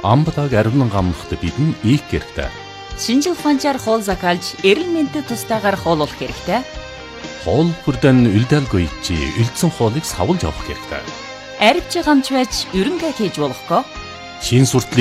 Амбатаг ариунан гамнахад бидэн ийх хэрэгтэй. Шинжил ухаанчаар хоол закалж, эрүүл мэндэд тустаагаар хоол олох хэрэгтэй. Хоол бүрдэн үлдээлгүй чи үлдсэн хоолыг савлж авах хэрэгтэй. Арвч гамч байж ерөнхий хийж болохгүй. Шин суртлын